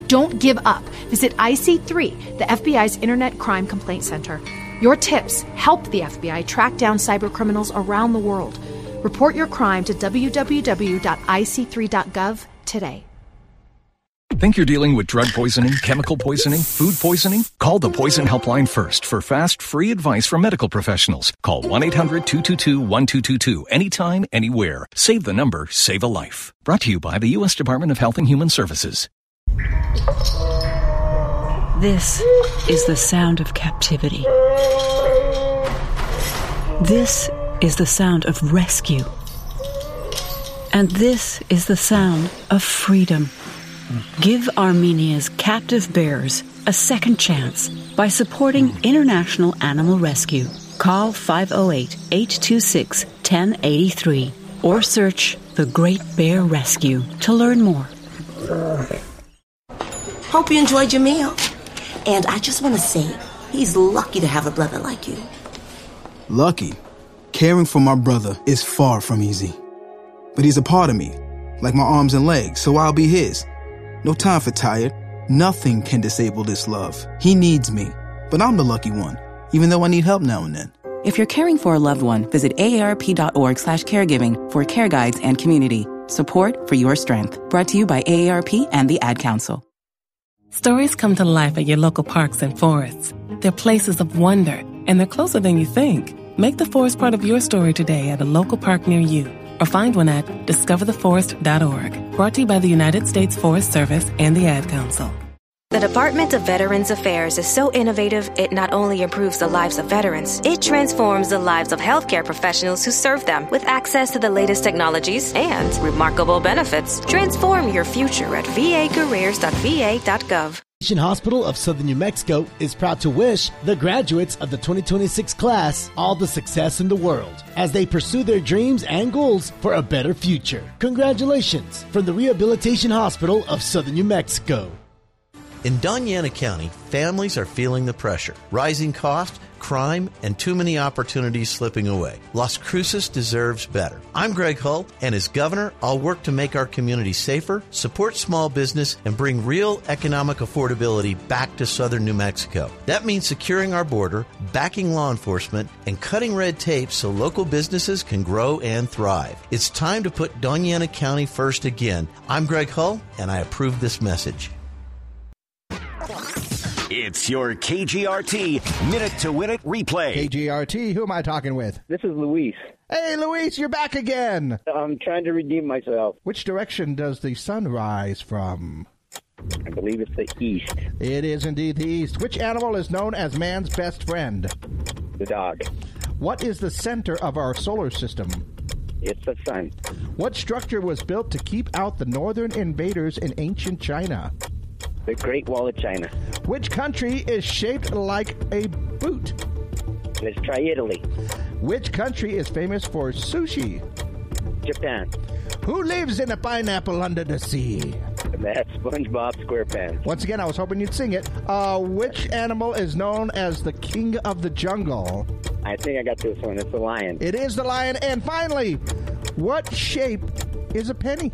Don't give up. Visit IC3, the FBI's Internet Crime Complaint Center. Your tips help the FBI track down cybercriminals around the world. Report your crime to www.ic3.gov today. Think you're dealing with drug poisoning, chemical poisoning, food poisoning? Call the Poison Helpline first for fast, free advice from medical professionals. Call 1-800-222-1222 anytime, anywhere. Save the number, save a life. Brought to you by the U.S. Department of Health and Human Services. This is the sound of captivity. This is the sound of rescue. And this is the sound of freedom. Give Armenia's captive bears a second chance by supporting International Animal Rescue. Call 508-826-1083 or search The Great Bear Rescue to learn more. Hope you enjoyed your meal. And I just want to say, he's lucky to have a brother like you. Lucky? Caring for my brother is far from easy. But he's a part of me, like my arms and legs, so I'll be his. No time for tired. Nothing can disable this love. He needs me, but I'm the lucky one, even though I need help now and then. If you're caring for a loved one, visit aarp.org/caregiving for care guides and community. Support for your strength. Brought to you by AARP and the Ad Council. Stories come to life at your local parks and forests. They're places of wonder, and they're closer than you think. Make the forest part of your story today at a local park near you, or find one at discovertheforest.org. Brought to you by the United States Forest Service and the Ad Council. The Department of Veterans Affairs is so innovative, it not only improves the lives of veterans, it transforms the lives of healthcare professionals who serve them with access to the latest technologies and remarkable benefits. Transform your future at vacareers.va.gov. Mission Hospital of Southern New Mexico is proud to wish the graduates of the 2026 class all the success in the world as they pursue their dreams and goals for a better future. Congratulations from the Rehabilitation Hospital of Southern New Mexico. In Doñana County, families are feeling the pressure. Rising cost, crime, and too many opportunities slipping away. Las Cruces deserves better. I'm Greg Hull, and as governor, I'll work to make our community safer, support small business, and bring real economic affordability back to southern New Mexico. That means securing our border, backing law enforcement, and cutting red tape so local businesses can grow and thrive. It's time to put Doñana County first again. I'm Greg Hull, and I approve this message. It's your KGRT Minute to Win It replay. KGRT, who am I talking with? This is Luis. Hey, Luis, you're back again. I'm trying to redeem myself. Which direction does the sun rise from? I believe it's the east. It is indeed the east. Which animal is known as man's best friend? The dog. What is the center of our solar system? It's the sun. What structure was built to keep out the northern invaders in ancient China? The Great Wall of China. Which country is shaped like a boot? Let's try Italy. Which country is famous for sushi? Japan. Who lives in a pineapple under the sea? That's SpongeBob SquarePants. Once again, I was hoping you'd sing it. Which animal is known as the king of the jungle? I think I got this one. It's the lion. It is the lion. And finally, what shape is a penny?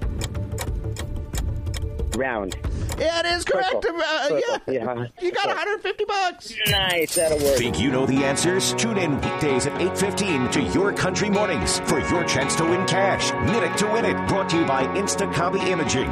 Round. Yeah, it is correct. Yeah. You got $150. Nice, that'll work. Think you know the answers? Tune in weekdays at 8:15 to Your Country Mornings for your chance to win cash. Minute to Win It, brought to you by Instacopy Imaging.